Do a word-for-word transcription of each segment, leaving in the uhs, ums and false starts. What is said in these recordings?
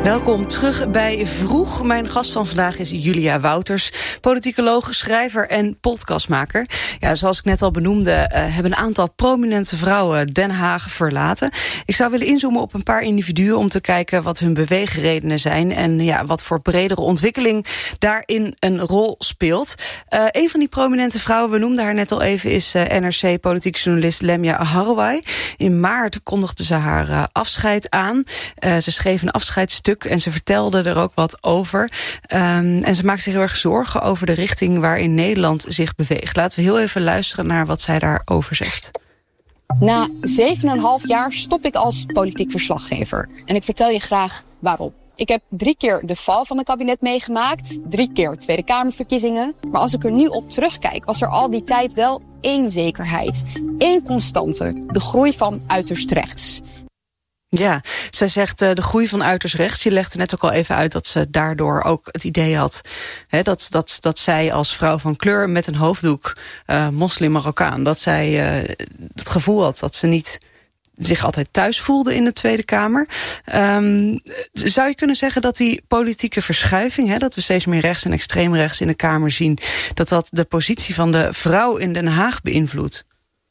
Welkom terug bij Vroeg. Mijn gast van vandaag is Julia Wouters, politicoloog, schrijver en podcastmaker. Ja, zoals ik net al benoemde, uh, hebben een aantal prominente vrouwen Den Haag verlaten. Ik zou willen inzoomen op een paar individuen om te kijken wat hun beweegredenen zijn en ja, wat voor bredere ontwikkeling daarin een rol speelt. Uh, een van die prominente vrouwen, we noemden haar net al even, is uh, N R C-politiek journalist Lemia Aharwai. In maart kondigde ze haar uh, afscheid aan. Uh, ze schreef een afscheidsstuk en ze vertelde er ook wat over. Um, en ze maakt zich heel erg zorgen over de richting waarin Nederland zich beweegt. Laten we heel even luisteren naar wat zij daarover zegt. Na zeven en een half jaar stop ik als politiek verslaggever. En ik vertel je graag waarom. Ik heb drie keer de val van het kabinet meegemaakt. Drie keer Tweede Kamerverkiezingen. Maar als ik er nu op terugkijk, was er al die tijd wel één zekerheid. Één constante. De groei van uiterst rechts. Ja, zij zegt uh, de groei van uiterst rechts. Je legde net ook al even uit dat ze daardoor ook het idee had hè, dat, dat, dat zij als vrouw van kleur met een hoofddoek, uh, moslim-Marokkaan, dat zij uh, het gevoel had dat ze niet zich altijd thuis voelde in de Tweede Kamer. Um, zou je kunnen zeggen dat die politieke verschuiving, hè, dat we steeds meer rechts en extreem rechts in de Kamer zien, dat dat de positie van de vrouw in Den Haag beïnvloedt?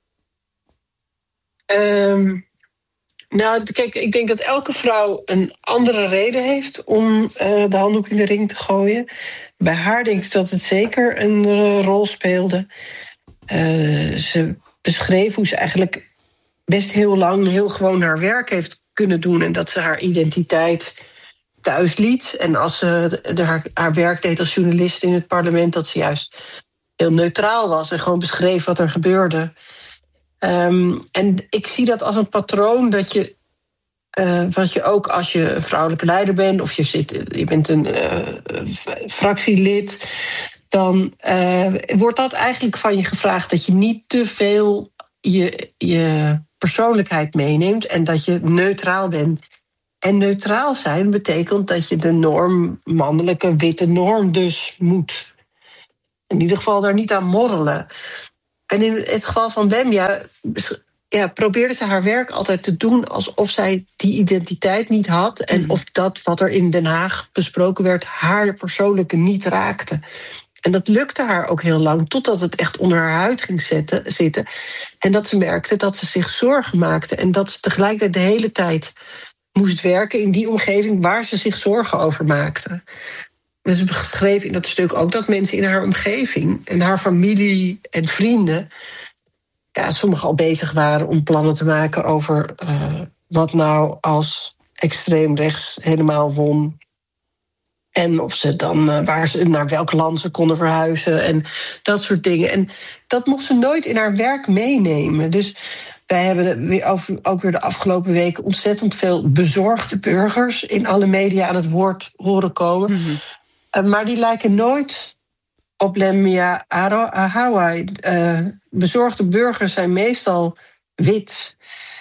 Um... Nou, kijk, ik denk dat elke vrouw een andere reden heeft om uh, de handdoek in de ring te gooien. Bij haar denk ik dat het zeker een uh, rol speelde. Uh, ze beschreef hoe ze eigenlijk best heel lang heel gewoon haar werk heeft kunnen doen en dat ze haar identiteit thuis liet. En als ze de, de, haar, haar werk deed als journalist in het parlement, dat ze juist heel neutraal was en gewoon beschreef wat er gebeurde. Um, en ik zie dat als een patroon dat je, uh, wat je ook als je een vrouwelijke leider bent, of je, zit, je bent een uh, fractielid, dan uh, wordt dat eigenlijk van je gevraagd dat je niet te veel je, je persoonlijkheid meeneemt en dat je neutraal bent. En neutraal zijn betekent dat je de norm, mannelijke witte norm dus moet. In ieder geval daar niet aan morrelen. En in het geval van Lemia ja, probeerde ze haar werk altijd te doen alsof zij die identiteit niet had en mm. of dat wat er in Den Haag besproken werd haar persoonlijke niet raakte. En dat lukte haar ook heel lang, totdat het echt onder haar huid ging zetten, zitten. En dat ze merkte dat ze zich zorgen maakte en dat ze tegelijkertijd de hele tijd moest werken in die omgeving waar ze zich zorgen over maakte. Dus ze beschreef in dat stuk ook dat mensen in haar omgeving en haar familie en vrienden, ja, sommigen al bezig waren om plannen te maken over uh, wat nou als extreem rechts helemaal won. En of ze dan uh, waar ze, naar welk land ze konden verhuizen en dat soort dingen. En dat mocht ze nooit in haar werk meenemen. Dus wij hebben ook weer de afgelopen weken ontzettend veel bezorgde burgers in alle media aan het woord horen komen. Mm-hmm. Uh, maar die lijken nooit op Lemia Aharwai. Uh, bezorgde burgers zijn meestal wit.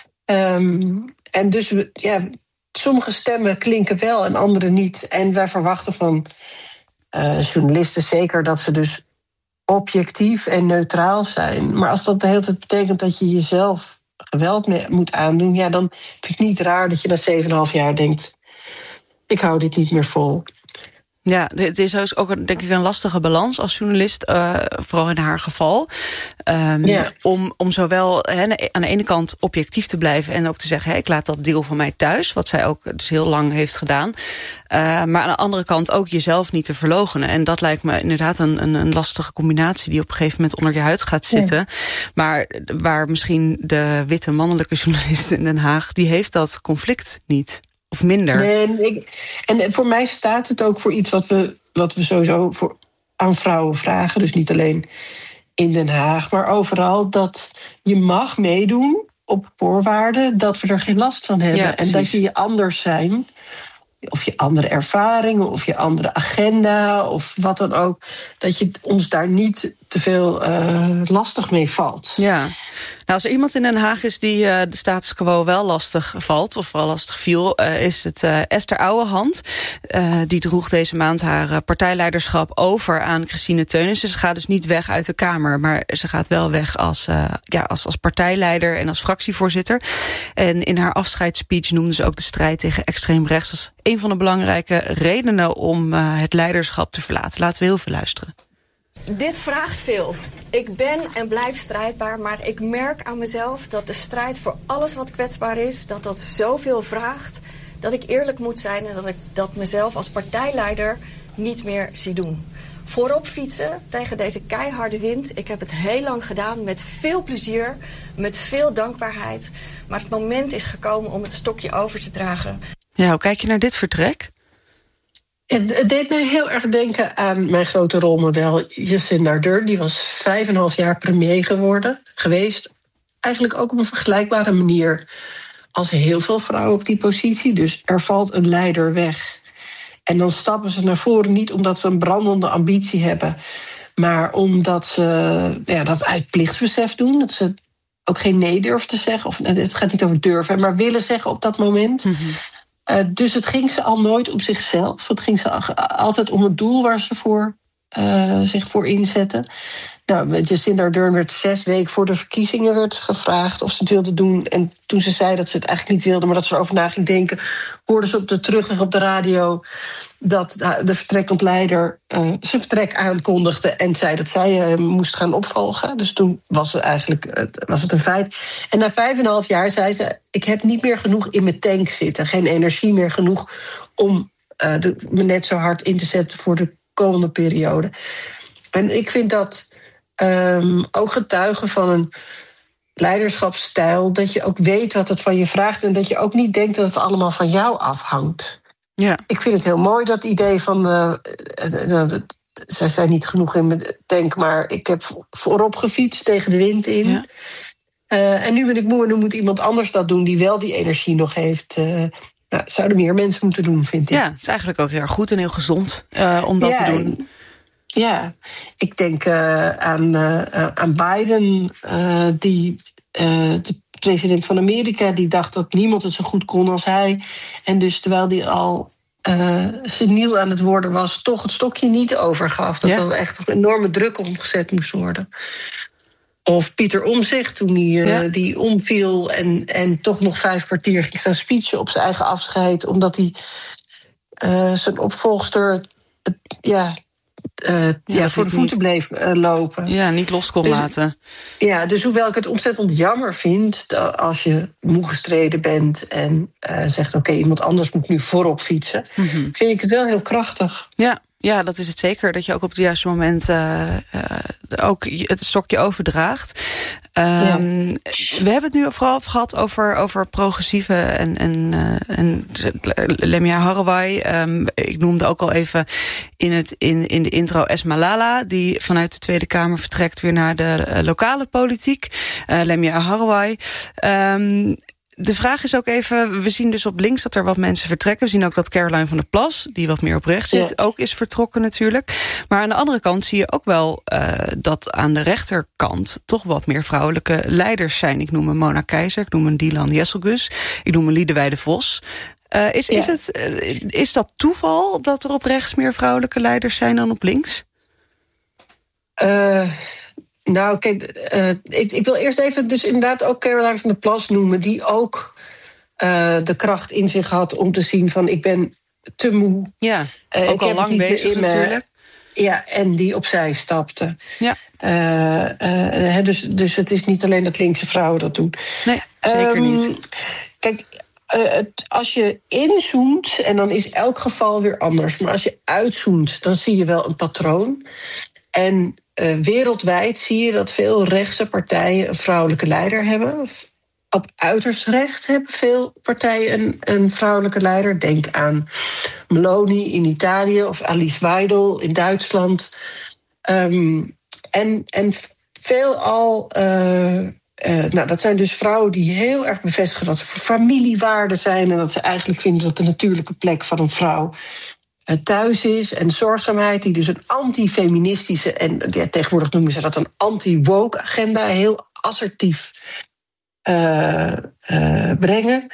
Um, en dus ja, sommige stemmen klinken wel en andere niet. En wij verwachten van uh, journalisten zeker dat ze dus objectief en neutraal zijn. Maar als dat de hele tijd betekent dat je jezelf geweld moet aandoen, ja, dan vind ik niet raar dat je na zeven en een half jaar denkt, ik hou dit niet meer vol. Ja, het is dus ook denk ik een lastige balans als journalist, uh, vooral in haar geval. Um, ja. om, om zowel he, aan de ene kant objectief te blijven en ook te zeggen, hey, ik laat dat deel van mij thuis, wat zij ook dus heel lang heeft gedaan. Uh, maar aan de andere kant ook jezelf niet te verloochenen. En dat lijkt me inderdaad een, een, een lastige combinatie die op een gegeven moment onder je huid gaat zitten. Ja. Maar waar misschien de witte mannelijke journalist in Den Haag, die heeft dat conflict niet. Of minder. Nee, en, ik, en voor mij staat het ook voor iets wat we, wat we sowieso voor, aan vrouwen vragen. Dus niet alleen in Den Haag, maar overal. Dat je mag meedoen op voorwaarde dat we er geen last van hebben. Ja, en dat je je anders zijn. Of je andere ervaringen, of je andere agenda, of wat dan ook. Dat je ons daar niet te veel uh, lastig mee valt. Ja, nou, als er iemand in Den Haag is die uh, de status quo wel lastig valt, of wel lastig viel, uh, is het uh, Esther Ouwehand. Uh, die droeg deze maand haar uh, partijleiderschap over aan Christine Teunissen. Ze gaat dus niet weg uit de Kamer, maar ze gaat wel weg als, uh, ja, als, als partijleider en als fractievoorzitter. En in haar afscheidsspeech noemde ze ook de strijd tegen extreem rechts als een van de belangrijke redenen om uh, het leiderschap te verlaten. Laten we heel veel luisteren. Dit vraagt veel. Ik ben en blijf strijdbaar, maar ik merk aan mezelf dat de strijd voor alles wat kwetsbaar is, dat dat zoveel vraagt, dat ik eerlijk moet zijn en dat ik dat mezelf als partijleider niet meer zie doen. Voorop fietsen tegen deze keiharde wind. Ik heb het heel lang gedaan met veel plezier, met veel dankbaarheid. Maar het moment is gekomen om het stokje over te dragen. Ja, hoe kijk je naar dit vertrek? Het deed mij heel erg denken aan mijn grote rolmodel Jacinda Ardern. Die was vijf en een half jaar premier geworden, geweest. Eigenlijk ook op een vergelijkbare manier als heel veel vrouwen op die positie. Dus er valt een leider weg. En dan stappen ze naar voren niet omdat ze een brandende ambitie hebben, maar omdat ze ja, dat uit plichtsbesef doen. Dat ze ook geen nee durven te zeggen. Of het gaat niet over durven, maar willen zeggen op dat moment. Mm-hmm. Uh, dus het ging ze al nooit om zichzelf. Het ging ze altijd om het doel waar ze voor, uh, zich voor inzetten. Nou, Jacinda Ardern werd zes weken voor de verkiezingen werd gevraagd of ze het wilde doen. En toen ze zei dat ze het eigenlijk niet wilde, maar dat ze erover na ging denken, hoorde ze op de terugweg op de radio dat de vertrekkend leider uh, zijn vertrek aankondigde en zei dat zij uh, moest gaan opvolgen. Dus toen was het eigenlijk uh, was het een feit. En na vijf en een half jaar zei ze, ik heb niet meer genoeg in mijn tank zitten, geen energie meer genoeg om uh, de, me net zo hard in te zetten voor de komende periode. En ik vind dat Um, ook getuigen van een leiderschapsstijl, dat je ook weet wat het van je vraagt en dat je ook niet denkt dat het allemaal van jou afhangt. Ja. Ik vind het heel mooi, dat idee van uh, uh, uh, zij zijn niet genoeg in mijn tank, maar ik heb voorop gefietst tegen de wind in. Ja. Uh, en nu ben ik moe en nu moet iemand anders dat doen die wel die energie nog heeft. Uh, nou, zouden meer mensen moeten doen, vind ik. Ja, het is eigenlijk ook heel erg goed en heel gezond uh, om dat ja, te doen. Ja, ik denk uh, aan, uh, aan Biden, uh, die, uh, de president van Amerika, die dacht dat niemand het zo goed kon als hij. En dus terwijl hij al uh, seniel aan het worden was, toch het stokje niet overgaf. Dat ja. er echt een enorme druk omgezet moest worden. Of Pieter Omtzigt, toen hij uh, ja. die omviel en, en toch nog vijf kwartier ging staan speechen op zijn eigen afscheid, omdat hij uh, zijn opvolgster uh, ja, uh, ja, ja, voor de voeten niet bleef uh, lopen. Ja, niet los kon dus, laten. Ja, dus hoewel ik het ontzettend jammer vind als je moe gestreden bent en uh, zegt, oké, okay, iemand anders moet nu voorop fietsen, mm-hmm. vind ik het wel heel krachtig. Ja. Ja, dat is het zeker. Dat je ook op het juiste moment uh, uh, ook het stokje overdraagt. Um, ja. We hebben het nu vooral gehad over, over progressieve en, en, uh, en Lemia Harouai. Um, ik noemde ook al even in, het, in, in de intro Esma Lala, die vanuit de Tweede Kamer vertrekt weer naar de uh, lokale politiek. Uh, Lemia Harouai. Um, De vraag is ook even, we zien dus op links dat er wat mensen vertrekken. We zien ook dat Caroline van der Plas, die wat meer op rechts zit, ja. ook is vertrokken natuurlijk. Maar aan de andere kant zie je ook wel uh, dat aan de rechterkant toch wat meer vrouwelijke leiders zijn. Ik noem een Mona Keizer, ik noem een Dylan Jesselgus, ik noem een Liederwijde Vos. Uh, is, ja. is, het, uh, is dat toeval dat er op rechts meer vrouwelijke leiders zijn dan op links? Uh... Nou, kijk, uh, ik, ik wil eerst even dus inderdaad ook Caroline van der Plas noemen, die ook uh, de kracht in zich had om te zien van ik ben te moe. Ja, uh, ook al lang bezig natuurlijk. Ja, en die opzij stapte. Ja. Uh, uh, dus, dus het is niet alleen dat linkse vrouwen dat doen. Nee, zeker um, niet. Kijk, uh, het, als je inzoomt, en dan is elk geval weer anders, maar als je uitzoomt, dan zie je wel een patroon. En Uh, wereldwijd zie je dat veel rechtse partijen een vrouwelijke leider hebben. Op uiterst recht hebben veel partijen een, een vrouwelijke leider. Denk aan Meloni in Italië of Alice Weidel in Duitsland. Um, en, en veelal, uh, uh, nou, dat zijn dus vrouwen die heel erg bevestigen dat ze voor familiewaarden zijn en dat ze eigenlijk vinden dat de natuurlijke plek van een vrouw thuis is en zorgzaamheid, die dus een anti-feministische en ja, tegenwoordig noemen ze dat een anti-woke agenda heel assertief uh, uh, brengen.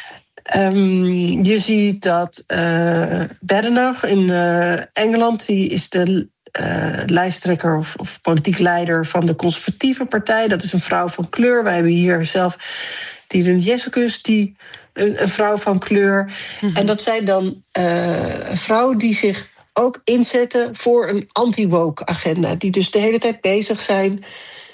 Um, je ziet dat uh, Badenoch in uh, Engeland, die is de uh, lijsttrekker of, of politiek leider van de Conservatieve Partij. Dat is een vrouw van kleur. Wij hebben hier zelf Dylan Jezekus, die een, een vrouw van kleur. Mm-hmm. En dat zijn dan uh, vrouwen die zich ook inzetten voor een anti-woke agenda. Die dus de hele tijd bezig zijn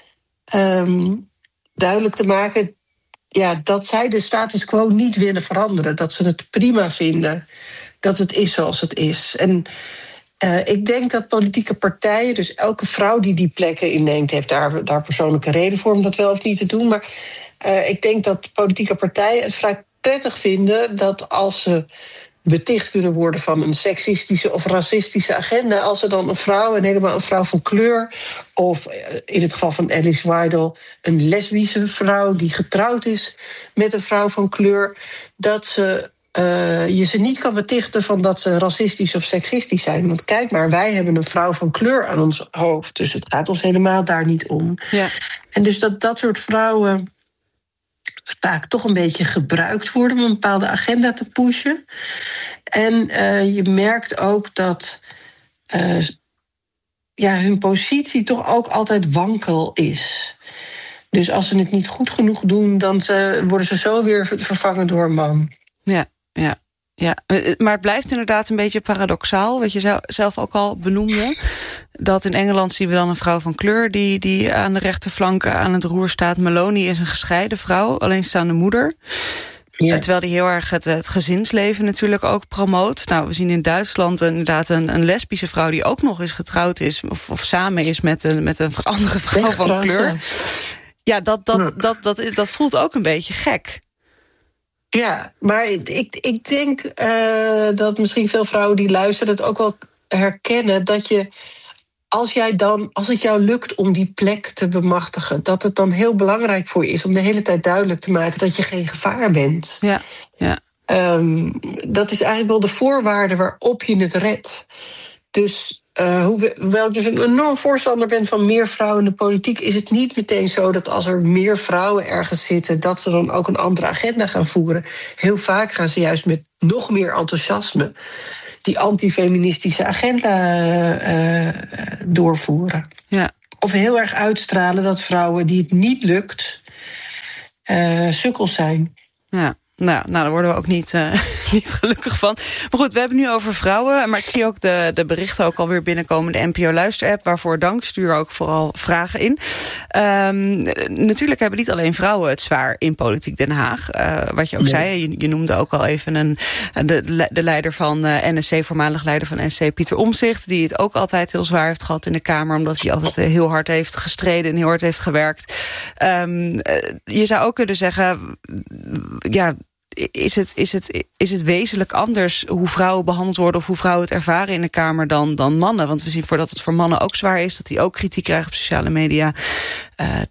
um, duidelijk te maken, ja, dat zij de status quo niet willen veranderen. Dat ze het prima vinden dat het is zoals het is. En uh, ik denk dat politieke partijen, dus elke vrouw die die plekken inneemt, heeft daar, daar persoonlijke reden voor om dat wel of niet te doen. Maar uh, ik denk dat politieke partijen het vrij prettig vinden dat als ze beticht kunnen worden van een seksistische of racistische agenda, als er dan een vrouw, en helemaal een vrouw van kleur, of in het geval van Alice Weidel een lesbische vrouw die getrouwd is met een vrouw van kleur, dat ze uh, je ze niet kan betichten van dat ze racistisch of seksistisch zijn. Want kijk maar, wij hebben een vrouw van kleur aan ons hoofd, dus het gaat ons helemaal daar niet om. Ja. En dus dat dat soort vrouwen vaak toch een beetje gebruikt worden om een bepaalde agenda te pushen. En uh, je merkt ook dat uh, ja, hun positie toch ook altijd wankel is. Dus als ze het niet goed genoeg doen, dan ze, worden ze zo weer vervangen door een man. Ja, ja. Ja, maar het blijft inderdaad een beetje paradoxaal, wat je zelf ook al benoemde. Dat in Engeland zien we dan een vrouw van kleur die, die aan de rechterflank aan het roer staat. Meloni is een gescheiden vrouw, alleenstaande moeder. Ja. Terwijl die heel erg het, het gezinsleven natuurlijk ook promoot. Nou, we zien in Duitsland inderdaad een, een lesbische vrouw die ook nog eens getrouwd is, of, of samen is met een, met een andere vrouw van kleur. Ja, ja dat, dat, dat, dat, dat, dat voelt ook een beetje gek. Ja, maar ik, ik denk uh, dat misschien veel vrouwen die luisteren het ook wel herkennen, dat je, als jij dan, als het jou lukt om die plek te bemachtigen, dat het dan heel belangrijk voor je is om de hele tijd duidelijk te maken dat je geen gevaar bent. Ja, ja. Um, dat is eigenlijk wel de voorwaarde waarop je het redt. Dus uh, hoewel ik dus een enorm voorstander ben van meer vrouwen in de politiek, is het niet meteen zo dat als er meer vrouwen ergens zitten, dat ze dan ook een andere agenda gaan voeren. Heel vaak gaan ze juist met nog meer enthousiasme die antifeministische agenda uh, doorvoeren. Ja. Of heel erg uitstralen dat vrouwen die het niet lukt uh, sukkels zijn. Ja. Nou, nou, daar worden we ook niet, uh, niet gelukkig van. Maar goed, we hebben nu over vrouwen. Maar ik zie ook de, de berichten ook alweer binnenkomen. De N P O-luisterapp, waarvoor dank. Stuur ook vooral vragen in. Um, natuurlijk hebben niet alleen vrouwen het zwaar in Politiek Den Haag. Uh, wat je ook nee. zei, je, je noemde ook al even een, de, de leider van uh, N S C, voormalig leider van N S C, Pieter Omtzigt, die het ook altijd heel zwaar heeft gehad in de Kamer, omdat hij altijd heel hard heeft gestreden en heel hard heeft gewerkt. Um, je zou ook kunnen zeggen, ja, Is het, is, het, is het wezenlijk anders hoe vrouwen behandeld worden of hoe vrouwen het ervaren in de Kamer dan, dan mannen? Want we zien voordat het voor mannen ook zwaar is, dat die ook kritiek krijgen op sociale media. Uh,